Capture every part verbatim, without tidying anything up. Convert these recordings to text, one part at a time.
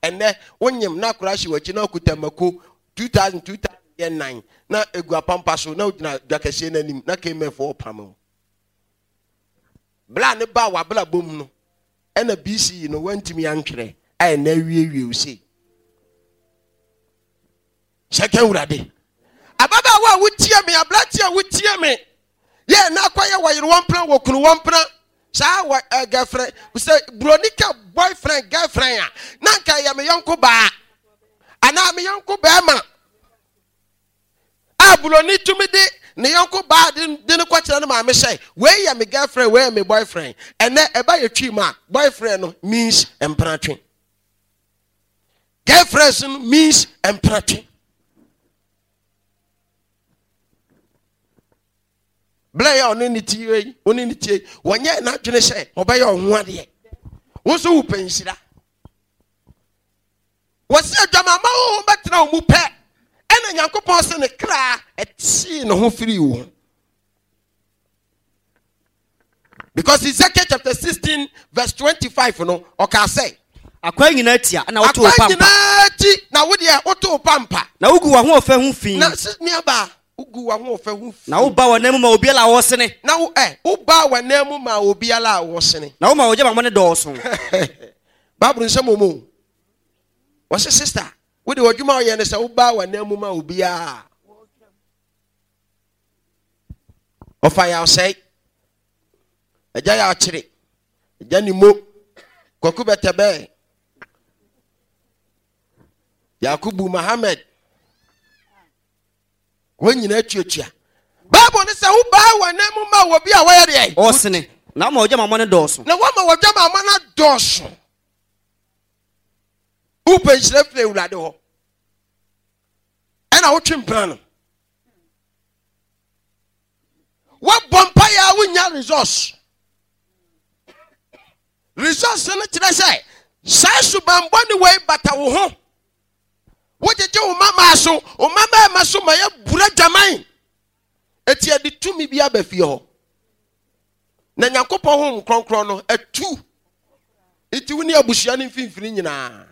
and then when you na crash wachi na kutamako two thousand two thousand nine na egua pampa so na odina dwakase na nim na keme for pam bla ne ba wa bla bom no e na B C no wantimi antwere ai na wiewie o sei sheke urade ababa wa wutie me ablatia wutie me ye na kwaye wa yire one plan wo kunu one plan sa wa girlfriend say bronika boyfriend girlfriend na nka ya me yonko ba ana me yonko ba ma abuloni tumi de ne yonko ba de ne kwakira ne ma me say we ya me girlfriend we ya me boyfriend ene eba ye twi ma boyfriend no means empratwe girlfriend means empratwe Blay on any tea, on any tea, one yet not to say, obey on one year. What's open, Sida? What's that, Jamama? But now, Mupe, and a young person a cry at sea no free you. Because Ezekiel chapter sixteen, verse twenty-five, you know, or can say, a quang in Etia, and I to a pampa. Now, would you auto pampa? Now, go on, who fee, not sit nearby. Ugu wa ho fa hu na wo ba wa nemu ma obi ala wo sene na wo eh wo ba wa nemu ma obi ala wo sene na wo ma wo je ma mo ne do so Bible nsem mo wo se sister wo de odwuma wo ye ne se wo ba wa nemu ma obi a o fa ya sei eja ya chire eja ni mo kwaku betebe Yakubu Muhammad when you net you Bible say who buy one name ma will be aware there. Osene. Na ma oje ma mo ne doso. Na wa ma oje ma ma na doso. Who pay slave play ulade ho. And I watch him plan. What vampire winya resource? Resource na tira say. Sai su bamboni way bata wo ho. What did you mama so? O mama maso maya bura jamai. Eti adi tumi bi abefi ho. Na Nyankopon ho nkronkron no atu. Eti woni abusua ne mfimfini nyina.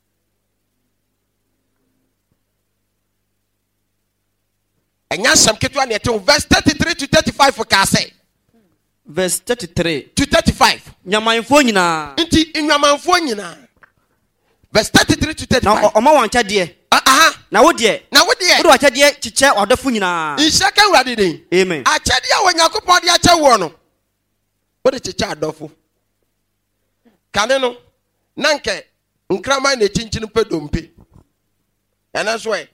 Enya sam ketwa ne ete verse thirty-three to thirty-five for ka say. Verse thirty-three to thirty-five. Nyamanfo nyina. Enti nyamanfo nyina. Verse thirty-three to thirty-five. Now, Oma wancha die. Aha. Na wo die. Na wo die. Wo wancha die chiche odofo nyina. Isaka urade den. Amen. Acha die wo Yakobon die acha wo no. Wo de chiche adofo. Kane no. Nanke nkrama na chinchin pedompe. Ena so e.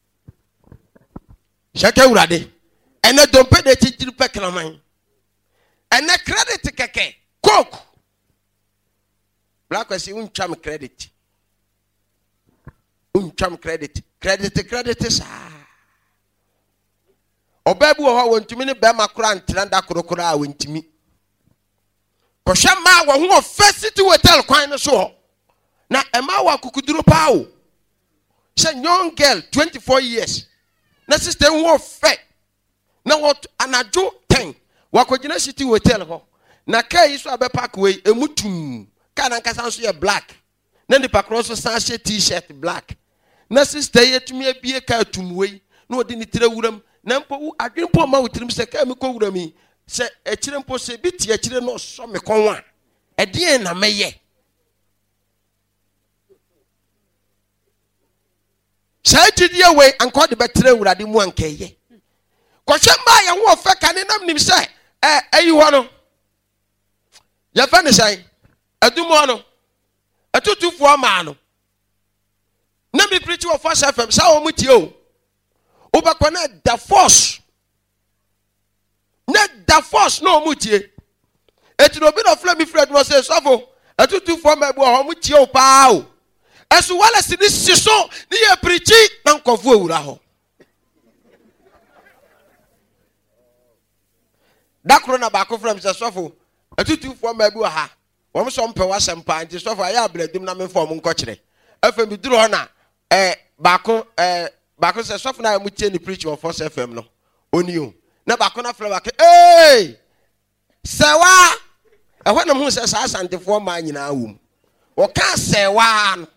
Shaka urade. Ena dompe de chinchin pe kraman. Ena credit keke. Coke. Black was untwa me credit. Untwam credit credit credit sa obabu ho wontumi ne be makora ntranda korokora a wontumi kohwa ma wo ho first hotel kwan no so na ema wa kukuduro pa o she young girl twenty-four years na sister wo fe na what anajo ten wakogina city hotel ho na kai so abe park way emutum ka na nkasa so ye black na ndi pakro so san she t-shirt black na sister yetumi abie ka atumwei na odi ni tire wuram na mpo adwempo ma wutirim se ka me ko wurami se ekire mpo se biti ekire no so me konwa ede na meye sai tidie we anko de betre wurade mu ankeye kohwe ma ye ho ofa kane nam nim se eh ayi ho no ya fa ne sai adum ho no atutufu ama no na me preach of First F M sa o mutie o obakona da force na da force no mutie eti no bi no fla mi fred no say sofo atutufu ama bu o mutie o pa o esu wala si ni siso ni ye preach na nkofo ewura ho dakro na ba ko from say sofo atutufu ama bu ha wo so mpe wa sempa nti sofo aya abledum na me form nko kire afem bi duro na eh bako eh bako se sof na mu tie ni preach on First F M no oni o na bako na fla bako eh sewa e ho na mu se sa asantefo ma nyina awum wo ka sewa no